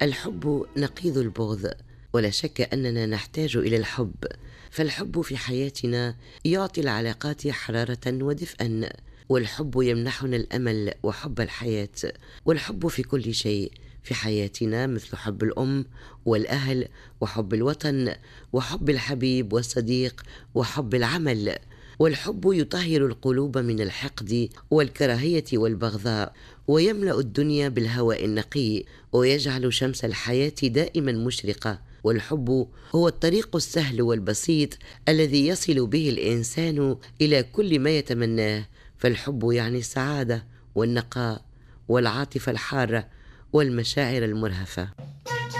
الحب نقيض البغض، ولا شك أننا نحتاج إلى الحب، فالحب في حياتنا يعطي العلاقات حرارة ودفئا، والحب يمنحنا الأمل وحب الحياة. والحب في كل شيء في حياتنا، مثل حب الأم والأهل وحب الوطن وحب الحبيب والصديق وحب العمل. والحب يطهر القلوب من الحقد والكراهية والبغضاء، ويملأ الدنيا بالهواء النقي، ويجعل شمس الحياة دائما مشرقة. والحب هو الطريق السهل والبسيط الذي يصل به الإنسان إلى كل ما يتمناه، فالحب يعني السعادة والنقاء والعاطفة الحارة والمشاعر المرهفة.